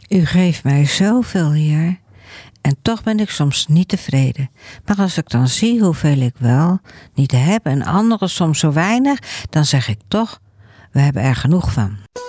U geeft mij zoveel, Heer, en toch ben ik soms niet tevreden. Maar als ik dan zie hoeveel ik wel niet heb en anderen soms zo weinig, dan zeg ik toch, we hebben er genoeg van.